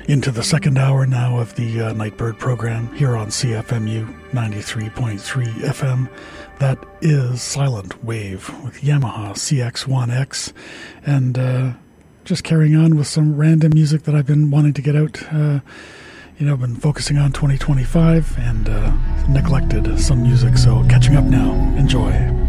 Into the second hour now of the Nightbird program here on CFMU 93.3 FM. That is Silent Wave with Yamaha CX-1X. And just carrying on with some random music that I've been wanting to get out. I've been focusing on 2025 and neglected some music. So catching up now. Enjoy.